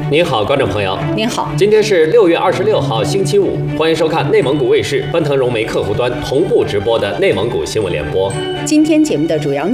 您好，观众朋友。 您好， 今天是6月26号，星期五，欢迎收看内蒙古卫视奔腾融媒客户端同步直播的内蒙古新闻联播。 今天节目的主要内